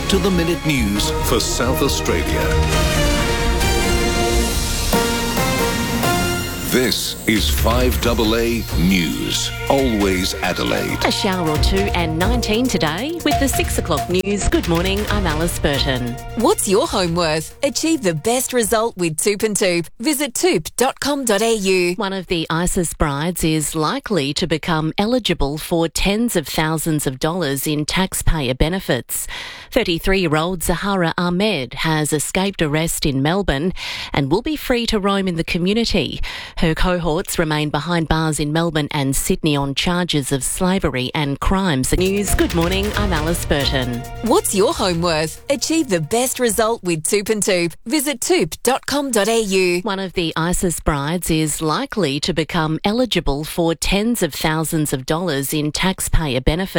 up-to-the-minute news for South Australia. This is 5AA News. Always Adelaide. A shower or two and 19 today with the 6 o'clock news. Good morning, I'm Alice Burton. What's your home worth? Achieve the best result with Toop and Toop. Visit toop.com.au. One of the ISIS brides is likely to become eligible for tens of thousands of dollars in taxpayer benefits. 33-year-old Zahara Ahmed has escaped arrest in Melbourne and will be free to roam in the community. Her cohorts remain behind bars in Melbourne and Sydney on charges of slavery and crimes. News. Good morning, I'm Alice Burton. What's your home worth? Achieve the best result with Toop and Toop. Visit toop.com.au. One of the ISIS brides is likely to become eligible for tens of thousands of dollars in taxpayer benefits.